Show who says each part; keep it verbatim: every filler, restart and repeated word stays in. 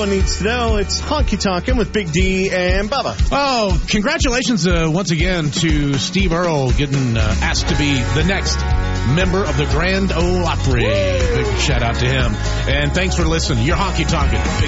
Speaker 1: everyone needs to know. It's Honky Tonkin' with Big D and Bubba.
Speaker 2: Oh, congratulations uh, once again to Steve Earle getting uh, asked to be the next member of the Grand Ole Opry. Big shout out to him. And thanks for listening. You're Honky Tonkin'. Big